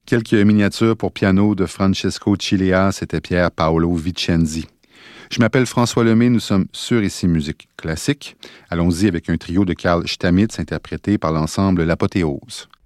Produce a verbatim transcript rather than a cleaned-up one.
Quelques miniatures pour piano de Francesco Cilea, c'était Pier Paolo Vicenzi. Je m'appelle François Lemay, nous sommes sur Ici Musique Classique. Allons-y avec un trio de Carl Stamitz interprété par l'ensemble L'Apothéose.